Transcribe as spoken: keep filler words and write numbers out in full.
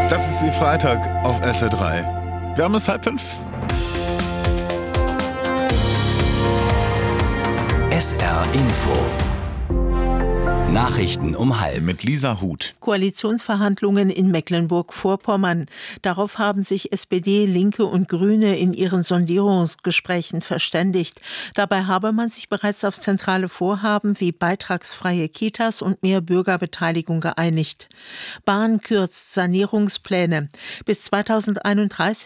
Das ist die Freitag auf S R drei. Wir haben es halb fünf. S R Info. Nachrichten um halb. Mit Lisa Huth. Koalitionsverhandlungen in Mecklenburg-Vorpommern. Darauf haben sich S P D, Linke und Grüne in ihren Sondierungsgesprächen verständigt. Dabei habe man sich bereits auf zentrale Vorhaben wie beitragsfreie Kitas und mehr Bürgerbeteiligung geeinigt. Bahn kürzt Sanierungspläne. Bis zweitausendeinunddreißig